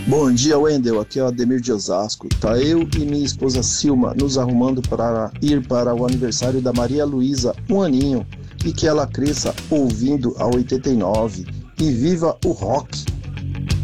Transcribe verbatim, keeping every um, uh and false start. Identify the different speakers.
Speaker 1: Bom dia, Wendel. Aqui é o Ademir de Osasco. Tá eu e minha esposa Silma nos arrumando para ir para o aniversário da Maria Luísa, um aninho, e que ela cresça ouvindo a oitenta e nove. E viva o rock!